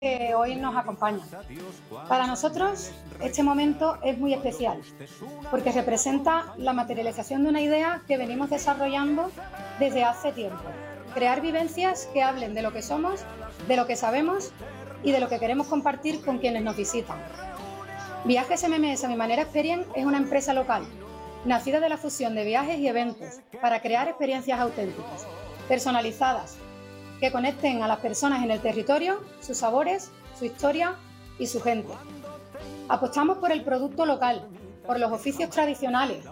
que hoy nos acompañan. Para nosotros, este momento es muy especial porque representa la materialización de una idea que venimos desarrollando desde hace tiempo. Crear vivencias que hablen de lo que somos, de lo que sabemos y de lo que queremos compartir con quienes nos visitan. Viajes MMS Mi Manera Experience es una empresa local, nacida de la fusión de viajes y eventos para crear experiencias auténticas, personalizadas, que conecten a las personas en el territorio, sus sabores, su historia y su gente. Apostamos por el producto local, por los oficios tradicionales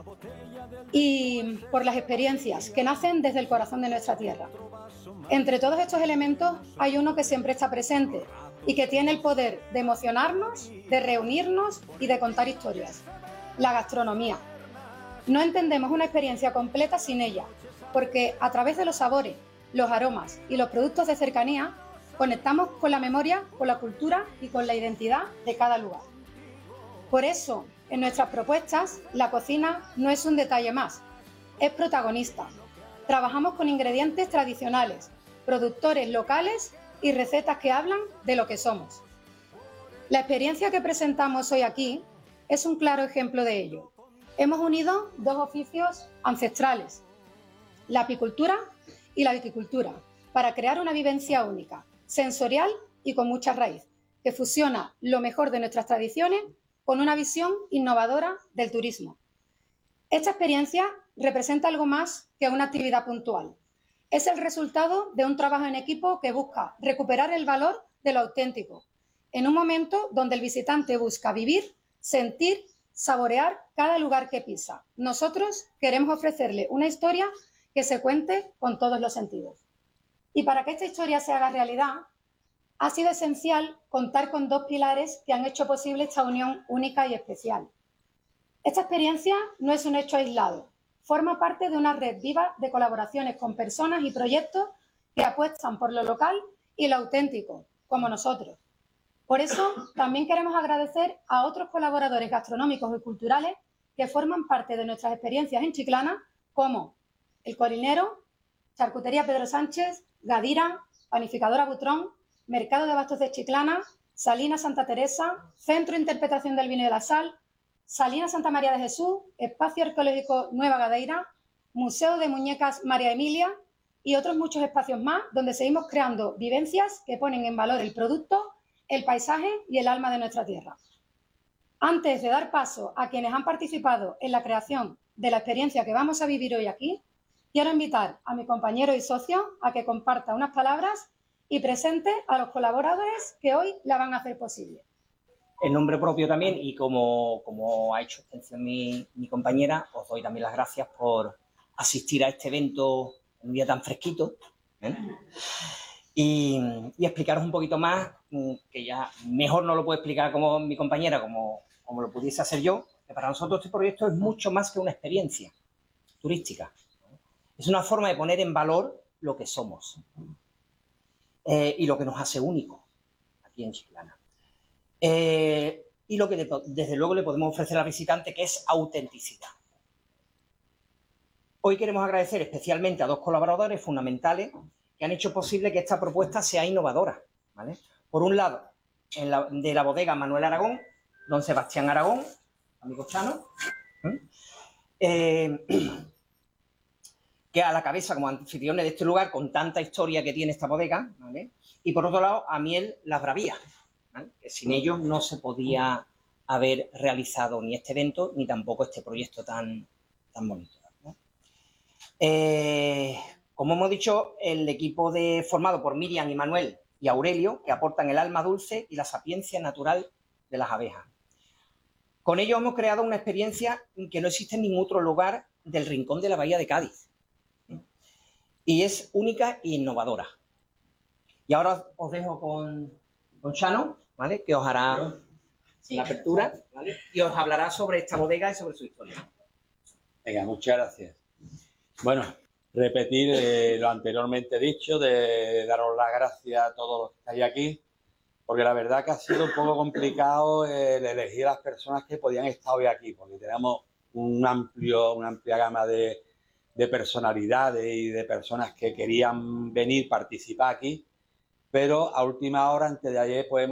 y por las experiencias que nacen desde el corazón de nuestra tierra. Entre todos estos elementos hay uno que siempre está presente y que tiene el poder de emocionarnos, de reunirnos y de contar historias: la gastronomía. No entendemos una experiencia completa sin ella, porque a través de los sabores, los aromas y los productos de cercanía conectamos con la memoria, con la cultura y con la identidad de cada lugar. Por eso, en nuestras propuestas, la cocina no es un detalle más, es protagonista. Trabajamos con ingredientes tradicionales, productores locales y recetas que hablan de lo que somos. La experiencia que presentamos hoy aquí es un claro ejemplo de ello. Hemos unido dos oficios ancestrales, la apicultura y la viticultura, para crear una vivencia única, sensorial y con mucha raíz, que fusiona lo mejor de nuestras tradiciones con una visión innovadora del turismo. Esta experiencia representa algo más que una actividad puntual. Es el resultado de un trabajo en equipo que busca recuperar el valor de lo auténtico, en un momento donde el visitante busca vivir, sentir, saborear cada lugar que pisa. Nosotros queremos ofrecerle una historia que se cuente con todos los sentidos. Y para que esta historia se haga realidad, ha sido esencial contar con dos pilares que han hecho posible esta unión única y especial. Esta experiencia no es un hecho aislado, forma parte de una red viva de colaboraciones con personas y proyectos que apuestan por lo local y lo auténtico, como nosotros. Por eso, también queremos agradecer a otros colaboradores gastronómicos y culturales que forman parte de nuestras experiencias en Chiclana, como El Corinero, Charcutería Pedro Sánchez, Gadira, Panificadora Butrón, Mercado de Abastos de Chiclana, Salinas Santa Teresa, Centro de Interpretación del Vino y de la Sal, Salinas Santa María de Jesús, Espacio Arqueológico Nueva Gadeira, Museo de Muñecas María Emilia y otros muchos espacios más donde seguimos creando vivencias que ponen en valor el producto, el paisaje y el alma de nuestra tierra. Antes de dar paso a quienes han participado en la creación de la experiencia que vamos a vivir hoy aquí, quiero invitar a mi compañero y socio a que comparta unas palabras y presente a los colaboradores que hoy la van a hacer posible. En nombre propio también, y como ha hecho extensión mi compañera, os doy también las gracias por asistir a este evento en un día tan fresquito, ¿eh? Y explicaros un poquito más, que ya mejor no lo puedo explicar como mi compañera, como lo pudiese hacer yo, que para nosotros este proyecto es mucho más que una experiencia turística. Es una forma de poner en valor lo que somos y lo que nos hace únicos aquí en Chiclana. Y lo que desde luego le podemos ofrecer al visitante, que es autenticidad. Hoy queremos agradecer especialmente a dos colaboradores fundamentales que han hecho posible que esta propuesta sea innovadora, ¿vale? Por un lado, de la bodega Manuel Aragón, don Sebastián Aragón, amigo Chano, que a la cabeza como anfitriones de este lugar con tanta historia que tiene esta bodega, ¿vale? Y por otro lado, a Miel Las Bravías, ¿vale? Que sin ellos no se podía haber realizado ni este evento ni tampoco este proyecto tan bonito, ¿no? Como hemos dicho, el equipo formado por Miriam y Manuel y Aurelio, que aportan el alma dulce y la sapiencia natural de las abejas. Con ellos hemos creado una experiencia que no existe en ningún otro lugar del rincón de la Bahía de Cádiz, ¿eh? Y es única e innovadora. Y ahora os dejo con Chano, ¿vale? Que os hará la apertura, ¿vale? Y os hablará sobre esta bodega y sobre su historia. Venga, muchas gracias. Bueno, repetir lo anteriormente dicho, de daros las gracias a todos los que estáis aquí, porque la verdad que ha sido un poco complicado el elegir a las personas que podían estar hoy aquí, porque tenemos una amplia gama de personalidades y de personas que querían venir, participar aquí, pero a última hora, antes de ayer, pues